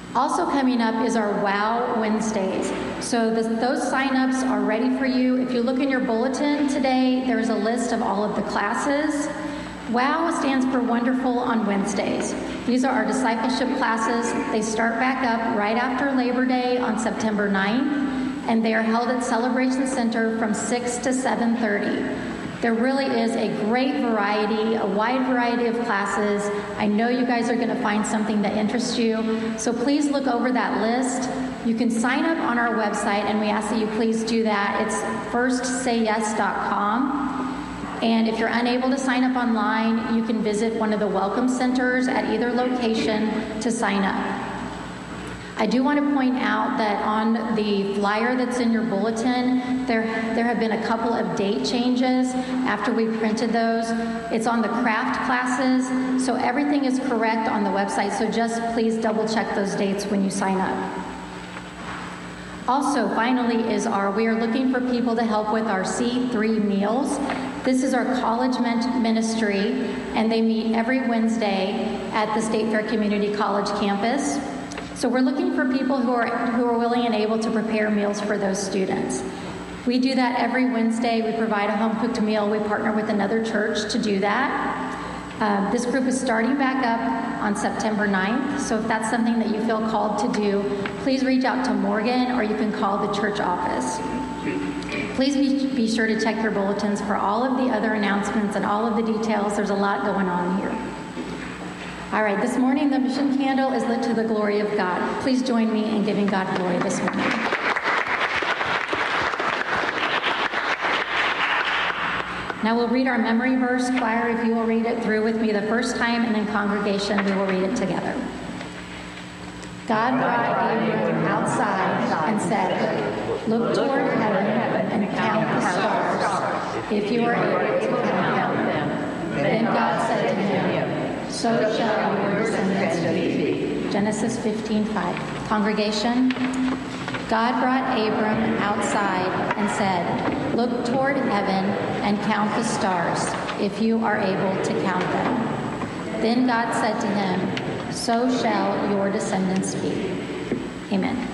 Also coming up is our WOW Wednesdays. So those sign-ups are ready for you. If you look in your bulletin today, there's a list of all of the classes. WOW stands for Wonderful on Wednesdays. These are our discipleship classes. They start back up right after Labor Day on September 9th, and they are held at Celebration Center from 6 to 7:30. There really is a great variety, a wide variety of classes. I know you guys are going to find something that interests you, so please look over that list. You can sign up on our website, and we ask that you please do that. It's firstsayyes.com. And if you're unable to sign up online, you can visit one of the welcome centers at either location to sign up. I do want to point out that on the flyer that's in your bulletin, there have been a couple of date changes after we printed those. It's on the craft classes, so everything is correct on the website, so just please double check those dates when you sign up. Also, finally, we are looking for people to help with our C3 meals. This is our college ministry, and they meet every Wednesday at the State Fair Community College campus. So we're looking for people who are willing and able to prepare meals for those students. We do that every Wednesday. We provide a home-cooked meal. We partner with another church to do that. This group is starting back up on September 9th, so if that's something that you feel called to do, please reach out to Morgan or you can call the church office. Please be sure to check your bulletins for all of the other announcements and all of the details. There's a lot going on here. All right, this morning the mission candle is lit to the glory of God. Please join me in giving God glory this morning. Now we'll read our memory verse. Choir, if you will read it through with me the first time, and then congregation, we will read it together. God brought Abram outside and said, "Look toward heaven and count the stars, if you are able to count them." Then God said to him, "So shall your descendants be." Genesis 15:5. Congregation, God brought Abram outside and said, "Look toward heaven and count the stars, if you are able to count them." Then God said to him, "So shall your descendants be." Amen.